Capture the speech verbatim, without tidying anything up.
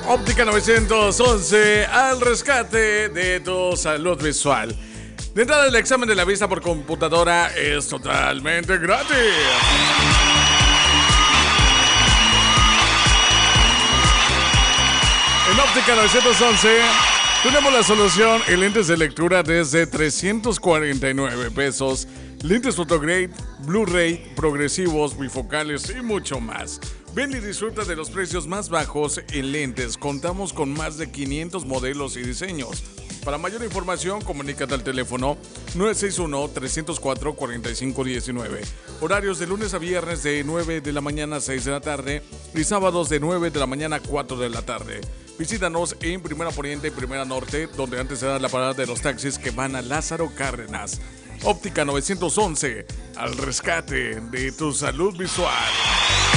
Óptica novecientos once, al rescate de tu salud visual. De entrada, el examen de la vista por computadora es totalmente gratis. En Óptica novecientos once tenemos la solución en lentes de lectura desde trescientos cuarenta y nueve pesos, lentes Photograde, Blu-ray, progresivos, bifocales y mucho más. Ven y disfruta de los precios más bajos en lentes. Contamos con más de quinientos modelos y diseños. Para mayor información, comunícate al teléfono nueve seis uno, tres cero cuatro, cuatro cinco uno nueve. Horarios de lunes a viernes de nueve de la mañana a seis de la tarde y sábados de nueve de la mañana a cuatro de la tarde. Visítanos en Primera Poniente y Primera Norte, donde antes era la parada de los taxis que van a Lázaro Cárdenas. Óptica novecientos once, al rescate de tu salud visual.